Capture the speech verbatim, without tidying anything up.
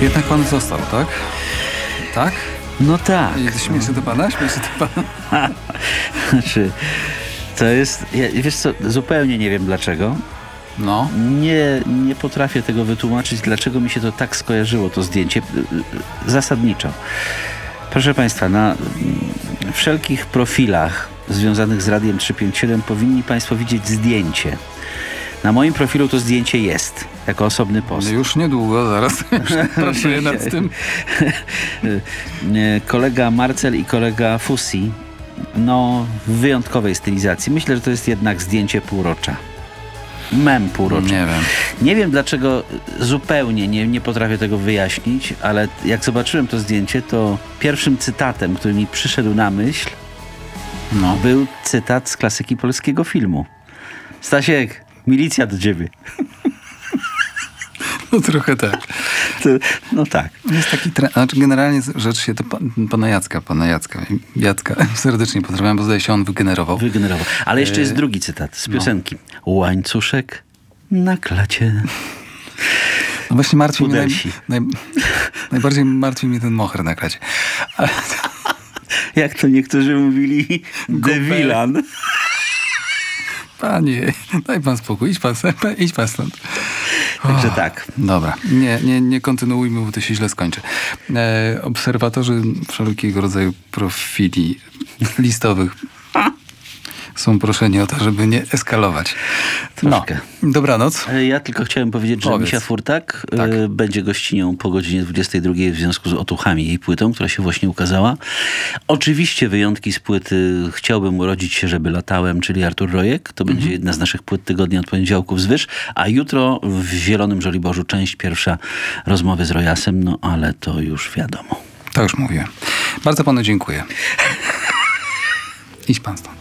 Jednak pan został, tak? Tak? No tak. I śmieszy to pana? Śmieszy to pana? Znaczy, to jest... Ja, wiesz co, zupełnie nie wiem dlaczego. No. Nie, nie potrafię tego wytłumaczyć, dlaczego mi się to tak skojarzyło, to zdjęcie. Zasadniczo. Proszę państwa, na wszelkich profilach związanych z Radiem trzysta pięćdziesiąt siedem powinni państwo widzieć zdjęcie. Na moim profilu to zdjęcie jest, jako osobny post. No już niedługo, zaraz pracuję nad tym. Kolega Marcel i kolega Fusi, no w wyjątkowej stylizacji. Myślę, że to jest jednak zdjęcie półrocza. Mem półrocza. Nie wiem. Nie wiem dlaczego, zupełnie nie, nie potrafię tego wyjaśnić, ale jak zobaczyłem to zdjęcie, to pierwszym cytatem, który mi przyszedł na myśl, no. był cytat z klasyki polskiego filmu. Stasiek, milicja do ciebie. No trochę tak. To, no tak. Jest taki trend, znaczy generalnie rzecz się to pan, pana Jacka, pana Jacka, Jacka serdecznie pozdrawiam, bo zdaje się on wygenerował. Wygenerował. Ale jeszcze jest drugi cytat z piosenki. No. Łańcuszek na klacie. No właśnie martwi mnie, naj, naj, najbardziej martwi mnie ten moher na klacie. Ale... Jak to niektórzy mówili, de Villan. Panie, daj pan spokój, idź pan, idź pan stąd. Także oh, tak. Dobra, nie, nie, nie kontynuujmy, bo to się źle skończy. E, obserwatorzy wszelkiego rodzaju profili listowych są proszeni o to, żeby nie eskalować. Troszkę. No, dobranoc. Ja tylko chciałem powiedzieć, że Powiedz. Misia Furtak tak. y, będzie gościnią po godzinie dwudziestej drugiej w związku z Otuchami, jej płytą, która się właśnie ukazała. Oczywiście wyjątki z płyty Chciałbym urodzić się, żeby latałem, czyli Artur Rojek. To będzie mm-hmm. jedna z naszych płyt tygodnia od poniedziałku wzwyż. A jutro w Zielonym Żoliborzu część pierwsza rozmowy z Rojasem, no ale to już wiadomo. To już mówiłem. Bardzo panu dziękuję. Idź pan stąd.